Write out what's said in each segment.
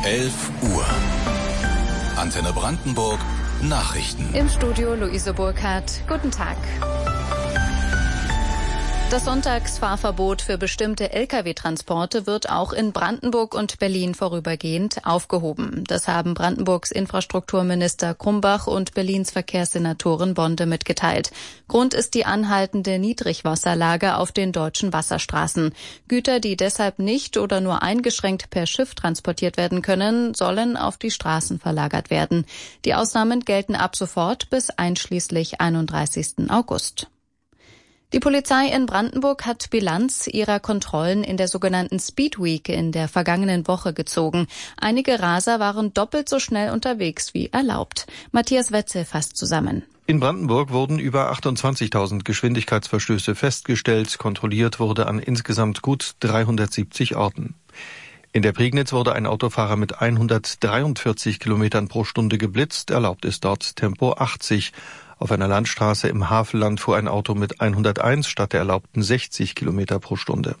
11 Uhr. Antenne Brandenburg, Nachrichten. Im Studio Luise Burkhardt. Guten Tag. Das Sonntagsfahrverbot für bestimmte Lkw-Transporte wird auch in Brandenburg und Berlin vorübergehend aufgehoben. Das haben Brandenburgs Infrastrukturminister Krumbach und Berlins Verkehrssenatorin Bonde mitgeteilt. Grund ist die anhaltende Niedrigwasserlage auf den deutschen Wasserstraßen. Güter, die deshalb nicht oder nur eingeschränkt per Schiff transportiert werden können, sollen auf die Straßen verlagert werden. Die Ausnahmen gelten ab sofort bis einschließlich 31. August. Die Polizei in Brandenburg hat Bilanz ihrer Kontrollen in der sogenannten Speed Week in der vergangenen Woche gezogen. Einige Raser waren doppelt so schnell unterwegs wie erlaubt. Matthias Wetzel fasst zusammen. In Brandenburg wurden über 28.000 Geschwindigkeitsverstöße festgestellt. Kontrolliert wurde an insgesamt gut 370 Orten. In der Prignitz wurde ein Autofahrer mit 143 Kilometern pro Stunde geblitzt. Erlaubt ist dort Tempo 80. Auf einer Landstraße im Havelland fuhr ein Auto mit 101 statt der erlaubten 60 Kilometer pro Stunde.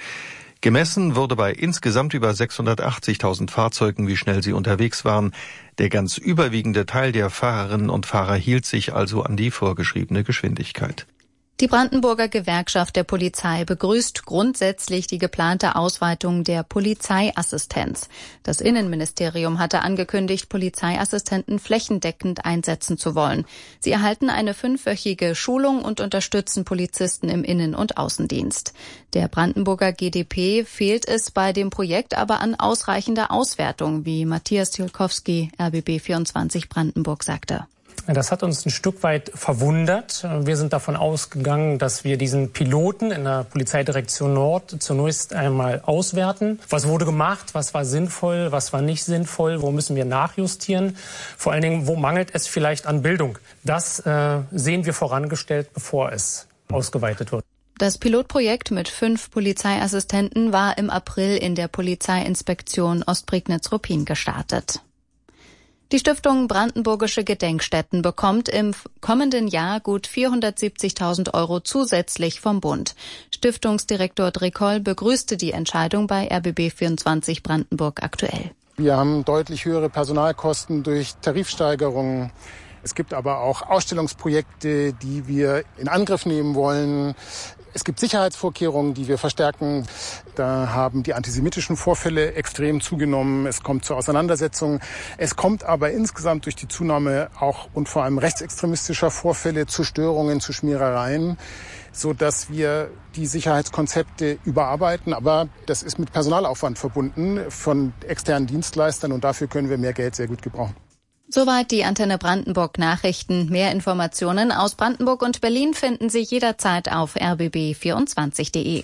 Gemessen wurde bei insgesamt über 680.000 Fahrzeugen, wie schnell sie unterwegs waren. Der ganz überwiegende Teil der Fahrerinnen und Fahrer hielt sich also an die vorgeschriebene Geschwindigkeit. Die Brandenburger Gewerkschaft der Polizei begrüßt grundsätzlich die geplante Ausweitung der Polizeiassistenz. Das Innenministerium hatte angekündigt, Polizeiassistenten flächendeckend einsetzen zu wollen. Sie erhalten eine 5-wöchige Schulung und unterstützen Polizisten im Innen- und Außendienst. Der Brandenburger GdP fehlt es bei dem Projekt aber an ausreichender Auswertung, wie Matthias Julkowski, RBB24 Brandenburg, sagte. Das hat uns ein Stück weit verwundert. Wir sind davon ausgegangen, dass wir diesen Piloten in der Polizeidirektion Nord zunächst einmal auswerten. Was wurde gemacht? Was war sinnvoll? Was war nicht sinnvoll? Wo müssen wir nachjustieren? Vor allen Dingen, wo mangelt es vielleicht an Bildung? Das sehen wir vorangestellt, bevor es ausgeweitet wird. Das Pilotprojekt mit 5 Polizeiassistenten war im April in der Polizeiinspektion Ostprignitz-Ruppin gestartet. Die Stiftung Brandenburgische Gedenkstätten bekommt im kommenden Jahr gut 470.000 € zusätzlich vom Bund. Stiftungsdirektor Drekoll begrüßte die Entscheidung bei RBB24 Brandenburg aktuell. Wir haben deutlich höhere Personalkosten durch Tarifsteigerungen. Es gibt aber auch Ausstellungsprojekte, die wir in Angriff nehmen wollen. Es gibt Sicherheitsvorkehrungen, die wir verstärken. Da haben die antisemitischen Vorfälle extrem zugenommen. Es kommt zu Auseinandersetzungen. Es kommt aber insgesamt durch die Zunahme auch und vor allem rechtsextremistischer Vorfälle zu Störungen, zu Schmierereien, sodass wir die Sicherheitskonzepte überarbeiten. Aber das ist mit Personalaufwand verbunden von externen Dienstleistern und dafür können wir mehr Geld sehr gut gebrauchen. Soweit die Antenne Brandenburg Nachrichten. Mehr Informationen aus Brandenburg und Berlin finden Sie jederzeit auf rbb24.de.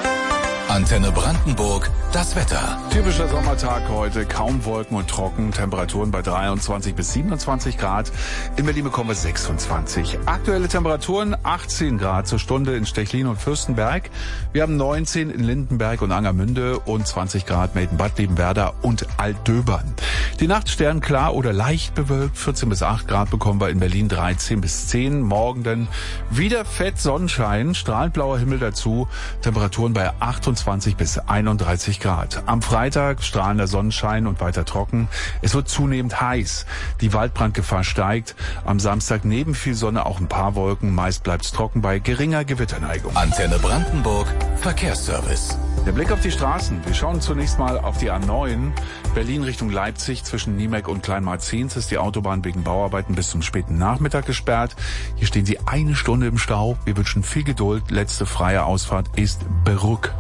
Antenne Brandenburg, das Wetter. Typischer Sommertag heute, kaum Wolken und trocken, Temperaturen bei 23 bis 27 Grad. In Berlin bekommen wir 26. Aktuelle Temperaturen 18 Grad zur Stunde in Stechlin und Fürstenberg. Wir haben 19 in Lindenberg und Angermünde und 20 Grad Meldenbad, Liebenwerda und Altdöbern. Die Nacht sternklar oder leicht bewölkt, 14 bis 8 Grad bekommen wir in Berlin, 13 bis 10. Morgen dann wieder fett Sonnenschein, strahlend blauer Himmel dazu, Temperaturen bei 28 bis 31 Grad. Am Freitag strahlender Sonnenschein und weiter trocken. Es wird zunehmend heiß. Die Waldbrandgefahr steigt. Am Samstag neben viel Sonne auch ein paar Wolken. Meist bleibt's trocken bei geringer Gewitterneigung. Antenne Brandenburg, Verkehrsservice. Der Blick auf die Straßen. Wir schauen zunächst mal auf die A9. Berlin Richtung Leipzig zwischen Niemek und Kleinmarzens ist die Autobahn wegen Bauarbeiten bis zum späten Nachmittag gesperrt. Hier stehen Sie 1 Stunde im Stau. Wir wünschen viel Geduld. Letzte freie Ausfahrt ist Berück.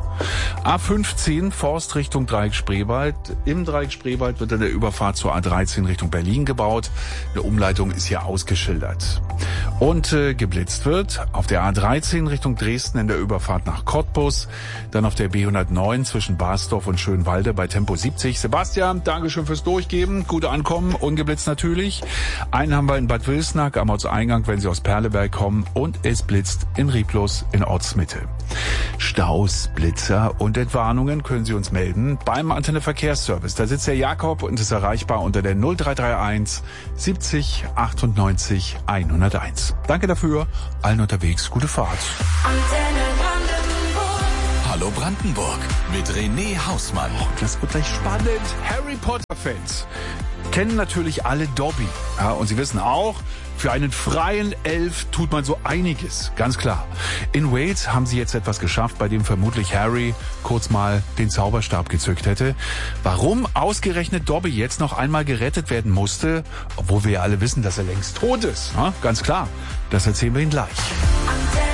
A15 Forst Richtung Dreieck Spreewald. Im Dreieck Spreewald wird an der Überfahrt zur A13 Richtung Berlin gebaut. Eine Umleitung ist hier ausgeschildert. Und geblitzt wird auf der A13 Richtung Dresden in der Überfahrt nach Cottbus. Dann auf der B109 zwischen Basdorf und Schönwalde bei Tempo 70. Sebastian, Dankeschön fürs Durchgeben. Gute Ankommen, ungeblitzt natürlich. Einen haben wir in Bad Wilsnack am Ortseingang, wenn Sie aus Perleberg kommen. Und es blitzt in Rieplus in Ortsmitte. Staus, Blitzer und Entwarnungen können Sie uns melden beim Antenne Verkehrsservice. Da sitzt der Jakob und ist erreichbar unter der 0331 70 98 101. Danke dafür. Allen unterwegs gute Fahrt. Hallo Hallo Brandenburg mit René Hausmann. Das wird gleich spannend. Harry Potter-Fans kennen natürlich alle Dobby. Ja, und sie wissen auch, für einen freien Elf tut man so einiges. Ganz klar. In Wales haben sie jetzt etwas geschafft, bei dem vermutlich Harry kurz mal den Zauberstab gezückt hätte. Warum ausgerechnet Dobby jetzt noch einmal gerettet werden musste, obwohl wir ja alle wissen, dass er längst tot ist. Ja, ganz klar. Das erzählen wir Ihnen gleich.